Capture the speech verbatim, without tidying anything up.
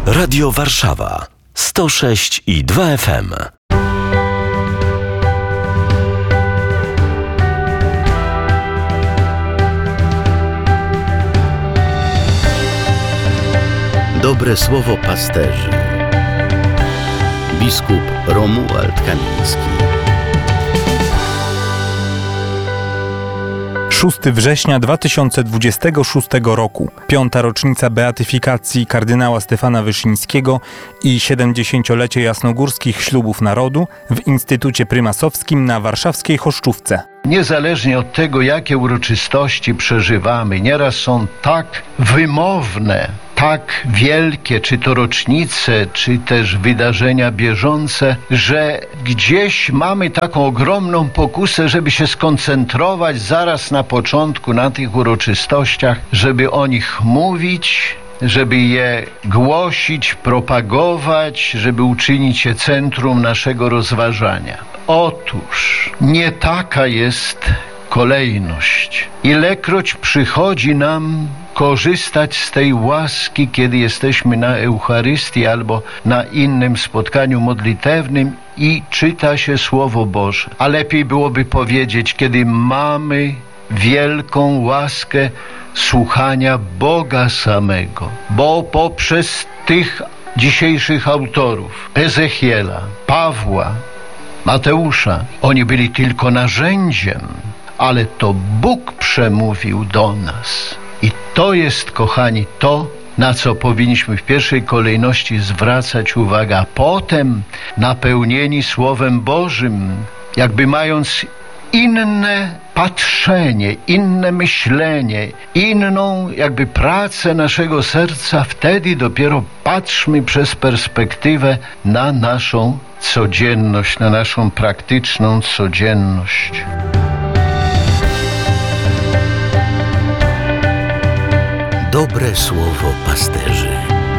Radio Warszawa sto sześć i dwa F M. Dobre słowo pasterzy. Biskup Romuald Kamiński. szóstego września dwa tysiące dwudziestego szóstego roku, piąta rocznica beatyfikacji kardynała Stefana Wyszyńskiego i siedemdziesięciolecie jasnogórskich ślubów narodu w Instytucie Prymasowskim na warszawskiej Choszczówce. Niezależnie od tego, jakie uroczystości przeżywamy, nieraz są tak wymowne, tak wielkie, czy to rocznice, czy też wydarzenia bieżące, że gdzieś mamy taką ogromną pokusę, żeby się skoncentrować zaraz na początku na tych uroczystościach, żeby o nich mówić, żeby je głosić, propagować, żeby uczynić je centrum naszego rozważania. Otóż nie taka jest kolejność. Ilekroć przychodzi nam korzystać z tej łaski, kiedy jesteśmy na Eucharystii albo na innym spotkaniu modlitewnym i czyta się Słowo Boże. A lepiej byłoby powiedzieć, kiedy mamy wielką łaskę słuchania Boga samego, bo poprzez tych dzisiejszych autorów, Ezechiela, Pawła, Mateusza, oni byli tylko narzędziem, ale to Bóg przemówił do nas. I to jest, kochani, to, na co powinniśmy w pierwszej kolejności zwracać uwagę, a potem napełnieni Słowem Bożym, jakby mając inne patrzenie, inne myślenie, inną jakby pracę naszego serca, wtedy dopiero patrzmy przez perspektywę na naszą codzienność, na naszą praktyczną codzienność. Dobre słowo pasterzy.